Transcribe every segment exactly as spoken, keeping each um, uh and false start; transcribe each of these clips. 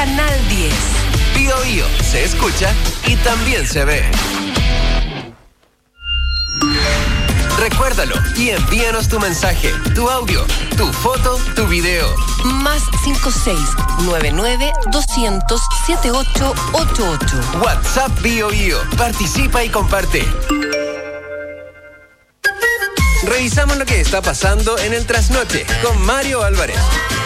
Canal diez. Bío Bío se escucha y también se ve. Recuérdalo y envíanos tu mensaje, tu audio, tu foto, tu video. Más cinco seis nueve nueve dos cero cero siete ocho ocho ocho. WhatsApp Bío Bío. Participa y comparte. Revisamos lo que está pasando en el trasnoche con Mario Álvarez.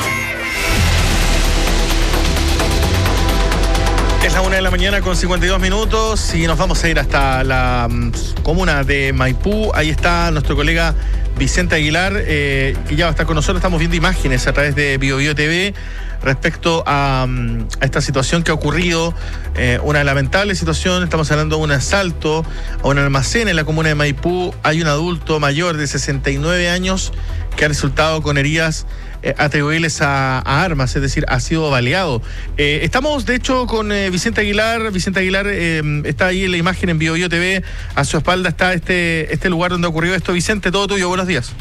Es la una de la mañana con cincuenta y dos minutos y nos vamos a ir hasta la um, comuna de Maipú. Ahí está nuestro colega Vicente Aguilar, eh, que ya va a estar con nosotros. Estamos viendo imágenes a través de Bío Bío T V respecto a, um, a esta situación que ha ocurrido, eh, una lamentable situación. Estamos hablando de un asalto a un almacén en la comuna de Maipú. Hay un adulto mayor de sesenta y nueve años que ha resultado con heridas eh, atribuibles a, a armas, es decir, ha sido baleado. Eh, estamos, de hecho, con eh, Vicente Aguilar. Vicente Aguilar eh, está ahí en la imagen en Bío Bío T V. A su espalda está este, este lugar donde ocurrió esto. Vicente, todo tuyo, buenos días.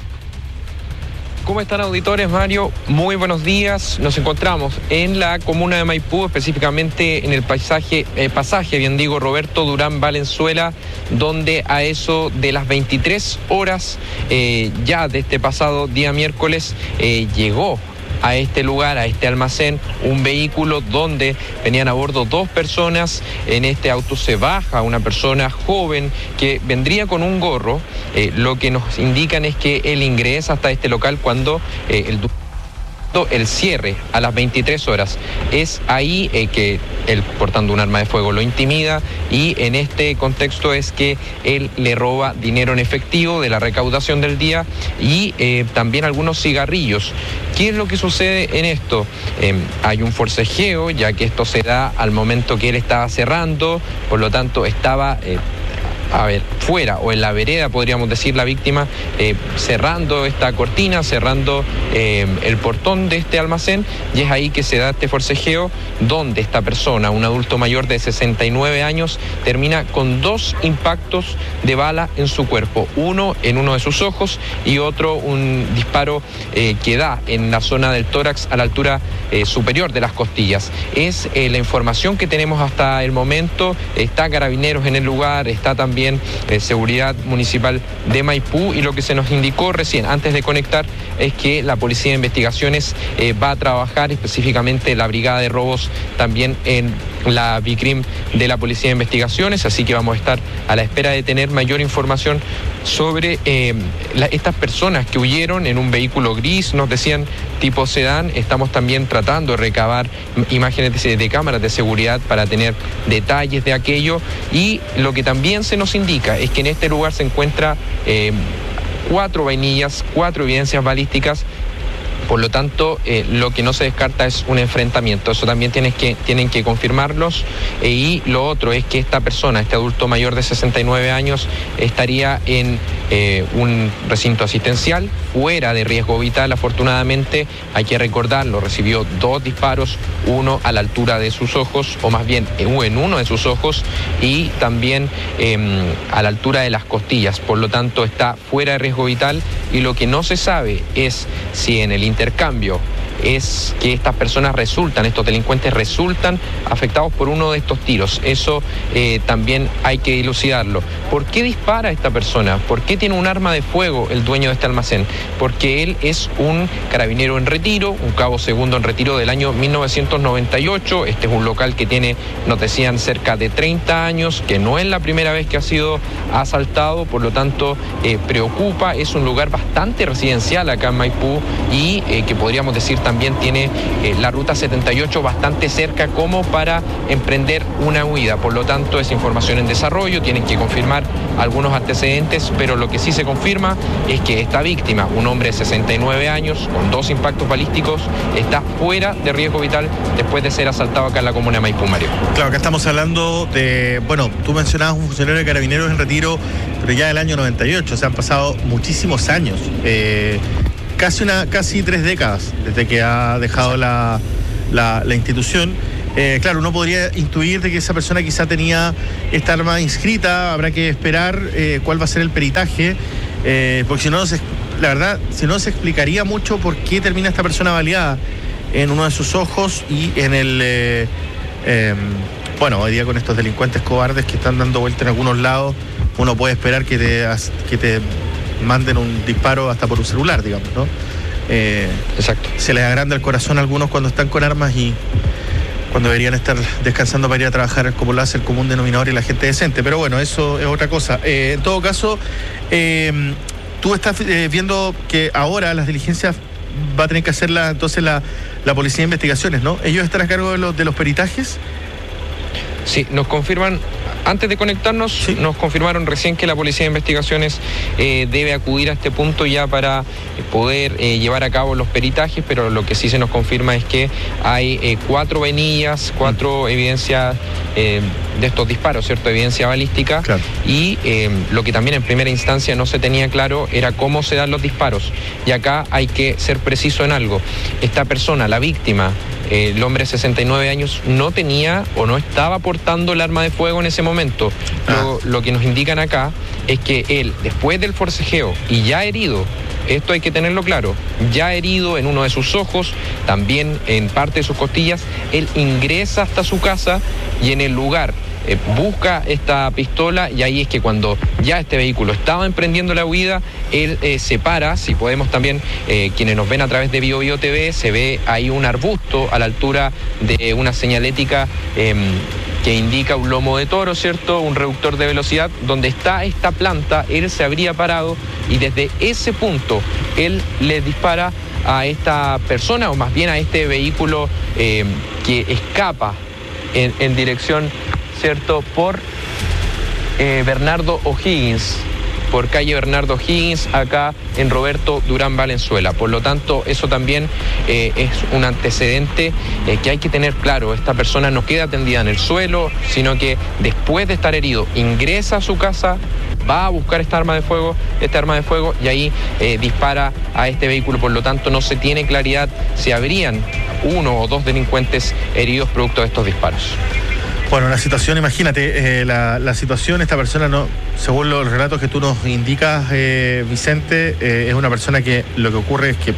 ¿Cómo están, auditores? Mario, muy buenos días. Nos encontramos en la comuna de Maipú, específicamente en el paisaje, eh, pasaje, bien digo, Roberto Durán Valenzuela, donde a eso de las veintitrés horas eh, ya de este pasado día miércoles eh, llegó a este lugar, a este almacén, un vehículo donde venían a bordo dos personas. En este auto se baja una persona joven que vendría con un gorro. Eh, lo que nos indican es que él ingresa hasta este local cuando eh, el el cierre a las veintitrés horas. Es ahí eh, que él, portando un arma de fuego, lo intimida, y en este contexto es que él le roba dinero en efectivo de la recaudación del día y eh, también algunos cigarrillos. ¿Qué es lo que sucede en esto? Eh, hay un forcejeo, ya que esto se da al momento que él estaba cerrando, por lo tanto estaba Eh, a ver, fuera o en la vereda, podríamos decir, la víctima, eh, cerrando esta cortina, cerrando eh, el portón de este almacén, y es ahí que se da este forcejeo, donde esta persona, un adulto mayor de sesenta y nueve años, termina con dos impactos de bala en su cuerpo, uno en uno de sus ojos y otro un disparo eh, que da en la zona del tórax a la altura eh, superior de las costillas. Es eh, la información que tenemos hasta el momento. Está Carabineros en el lugar, está también También eh, Seguridad Municipal de Maipú, y lo que se nos indicó recién antes de conectar es que la Policía de Investigaciones eh, va a trabajar, específicamente la Brigada de Robos, también en la BICRIM de la Policía de Investigaciones, así que vamos a estar a la espera de tener mayor información sobre eh, la, estas personas que huyeron en un vehículo gris, nos decían, tipo sedán. Estamos también tratando de recabar imágenes de, de cámaras de seguridad para tener detalles de aquello, y lo que también se nos indica es que en este lugar se encuentra eh, cuatro vainillas, cuatro evidencias balísticas. Por lo tanto, eh, lo que no se descarta es un enfrentamiento. Eso también tienen que, tienen que confirmarlos. Eh, y lo otro es que esta persona, este adulto mayor de sesenta y nueve años, estaría en eh, un recinto asistencial, fuera de riesgo vital, afortunadamente. Hay que recordarlo, recibió dos disparos, uno a la altura de sus ojos, o más bien en uno de sus ojos, y también eh, a la altura de las costillas. Por lo tanto, está fuera de riesgo vital, y lo que no se sabe es si en el intercambio es que estas personas resultan, estos delincuentes resultan afectados por uno de estos tiros. Eso eh, también hay que dilucidarlo. ¿Por qué dispara esta persona? ¿Por qué tiene un arma de fuego el dueño de este almacén? Porque él es un carabinero en retiro, un cabo segundo en retiro del año mil novecientos noventa y ocho. Este es un local que tiene, nos decían, cerca de treinta años, que no es la primera vez que ha sido asaltado, por lo tanto eh, preocupa. Es un lugar bastante residencial acá en Maipú, y eh, que podríamos decir también tiene eh, la ruta setenta y ocho bastante cerca como para emprender una huida. Por lo tanto, es información en desarrollo, tienen que confirmar algunos antecedentes, pero lo que sí se confirma es que esta víctima, un hombre de sesenta y nueve años con dos impactos balísticos, está fuera de riesgo vital después de ser asaltado acá en la comuna de Maipú, Mario. Claro, acá estamos hablando de, bueno, tú mencionabas un funcionario de Carabineros en retiro, pero ya del año noventa y ocho, o sea, han pasado muchísimos años. Eh, Casi una, casi tres décadas desde que ha dejado la, la, la institución. Eh, claro, uno podría intuir de que esa persona quizá tenía esta arma inscrita. Habrá que esperar eh, cuál va a ser el peritaje, eh, porque si no, se, la verdad, si no se explicaría mucho por qué termina esta persona baleada. en uno de sus ojos y en el... Eh, eh, bueno, hoy día con estos delincuentes cobardes que están dando vuelta en algunos lados, uno puede esperar que te, que te manden un disparo hasta por un celular, digamos, ¿no? Eh, Exacto. Se les agranda el corazón a algunos cuando están con armas y cuando deberían estar descansando para ir a trabajar, como lo hace el común denominador y la gente decente. Pero bueno, eso es otra cosa. Eh, en todo caso, eh, tú estás eh, viendo que ahora las diligencias va a tener que hacerla entonces la, la Policía de Investigaciones, ¿no? ¿Ellos están a cargo de los, de los peritajes? Sí, nos confirman, antes de conectarnos, sí. nos confirmaron recién que la Policía de Investigaciones eh, debe acudir a este punto ya para poder eh, llevar a cabo los peritajes, pero lo que sí se nos confirma es que hay eh, cuatro venillas, cuatro mm. evidencias eh, de estos disparos, ¿cierto? Evidencia balística. Claro. Y eh, lo que también en primera instancia no se tenía claro era cómo se dan los disparos. Y acá hay que ser preciso en algo. Esta persona, la víctima, Eh, el hombre de sesenta y nueve años no tenía o no estaba portando el arma de fuego en ese momento. Ah. Lo, lo que nos indican acá es que él, después del forcejeo y ya herido, esto hay que tenerlo claro, ya herido en uno de sus ojos, también en parte de sus costillas, él ingresa hasta su casa y en el lugar Eh, busca esta pistola y ahí es que cuando ya este vehículo estaba emprendiendo la huida, él eh, se para, si podemos también, eh, quienes nos ven a través de Bio Bio T V, se ve ahí un arbusto a la altura de una señalética eh, que indica un lomo de toro, ¿cierto? Un reductor de velocidad, donde está esta planta, él se habría parado y desde ese punto él le dispara a esta persona, o más bien a este vehículo eh, que escapa en, en dirección, ¿cierto? Por eh, Bernardo O'Higgins, por calle Bernardo O'Higgins, acá en Roberto Durán Valenzuela. Por lo tanto, eso también eh, es un antecedente eh, que hay que tener claro. Esta persona no queda tendida en el suelo, sino que después de estar herido, ingresa a su casa, va a buscar esta arma de fuego, esta arma de fuego y ahí eh, dispara a este vehículo. Por lo tanto, no se tiene claridad si habrían uno o dos delincuentes heridos producto de estos disparos. Bueno, la situación, imagínate, eh, la, la situación, esta persona, no, según los relatos que tú nos indicas, eh, Vicente, eh, es una persona que lo que ocurre es que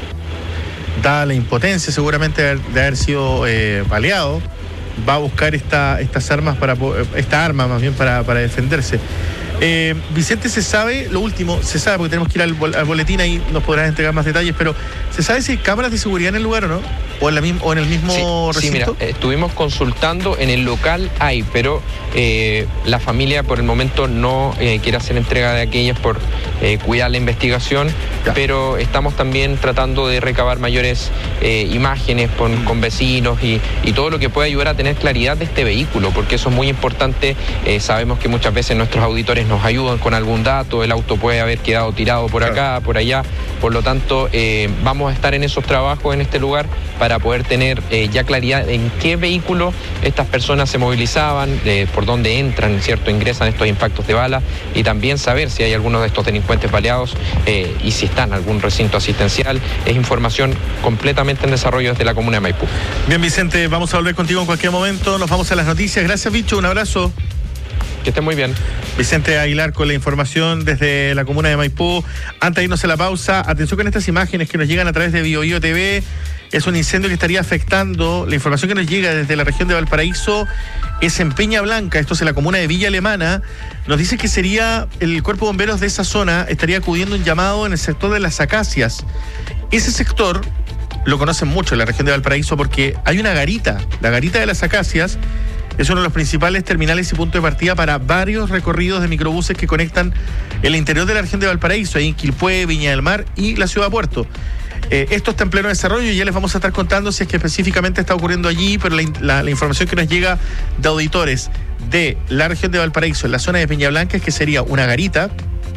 da la impotencia seguramente de haber, de haber sido eh, baleado, va a buscar esta, estas armas, para esta arma más bien para, para defenderse. Eh, Vicente, ¿se sabe, lo último, se sabe, porque tenemos que ir al, al boletín, ahí nos podrás entregar más detalles, pero ¿se sabe si hay cámaras de seguridad en el lugar o no? ¿O en, la, o en el mismo sí, recinto? Sí, mira, estuvimos consultando, en el local hay, pero eh, la familia por el momento no eh, quiere hacer entrega de aquellas por eh, cuidar la investigación, ya. Pero estamos también tratando de recabar mayores eh, imágenes con, mm. con vecinos y, y todo lo que pueda ayudar a tener claridad de este vehículo, porque eso es muy importante. Eh, sabemos que muchas veces nuestros auditores nos ayudan con algún dato, el auto puede haber quedado tirado por acá, claro. por allá, por lo tanto eh, vamos a estar en esos trabajos en este lugar para poder tener eh, ya claridad en qué vehículo estas personas se movilizaban, eh, por dónde entran, ¿cierto? Ingresan estos impactos de bala y también saber si hay algunos de estos delincuentes baleados eh, y si están en algún recinto asistencial. Es información completamente en desarrollo desde la comuna de Maipú. Bien, Vicente, vamos a volver contigo en cualquier momento. Nos vamos a las noticias. Gracias, Bicho. Un abrazo. Que estén muy bien. Vicente Aguilar con la información desde la comuna de Maipú. Antes de irnos a la pausa, atención con estas imágenes que nos llegan a través de Bio Bio T V. Es un incendio que estaría afectando, la información que nos llega desde la región de Valparaíso es en Peña Blanca, esto es en la comuna de Villa Alemana. Nos dice que sería el cuerpo de bomberos de esa zona, estaría acudiendo un llamado en el sector de Las Acacias. Ese sector lo conocen mucho en la región de Valparaíso porque hay una garita, la garita de Las Acacias. Es uno de los principales terminales y punto de partida para varios recorridos de microbuses que conectan el interior de la región de Valparaíso, ahí en Quilpué, Viña del Mar y la ciudad de Puerto. Eh, esto está en pleno desarrollo y ya les vamos a estar contando si es que específicamente está ocurriendo allí, pero la, la, la información que nos llega de auditores de la región de Valparaíso, en la zona de Peña Blanca, es que sería una garita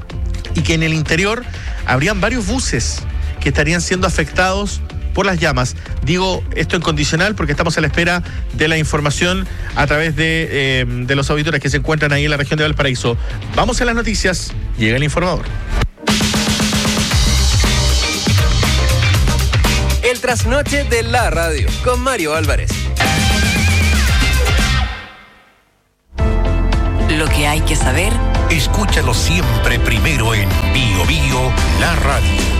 y que en el interior habrían varios buses que estarían siendo afectados por las llamas. Digo esto en condicional porque estamos a la espera de la información a través de, eh, de los auditores que se encuentran ahí en la región de Valparaíso. Vamos a las noticias, llega el informador. El trasnoche de la radio con Mario Álvarez. Lo que hay que saber, escúchalo siempre primero en Bio Bio, la radio.